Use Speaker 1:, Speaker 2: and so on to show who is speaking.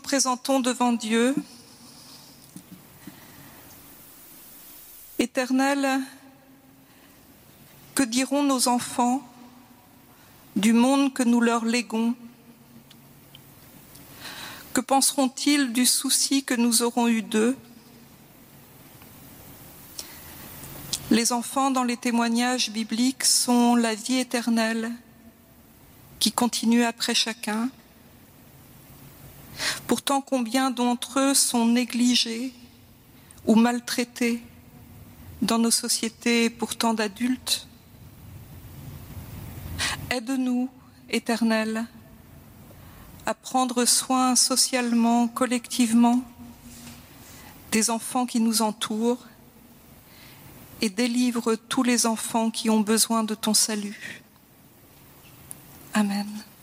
Speaker 1: présentons devant Dieu. Éternel, que diront nos enfants du monde que nous leur léguons? Que penseront-ils du souci que nous aurons eu d'eux? Les enfants dans les témoignages bibliques sont la vie éternelle qui continue après chacun. Pourtant, combien d'entre eux sont négligés ou maltraités dans nos sociétés pourtant d'adultes? Aide-nous, Éternel, à prendre soin socialement, collectivement, des enfants qui nous entourent et délivre tous les enfants qui ont besoin de ton salut. Amen.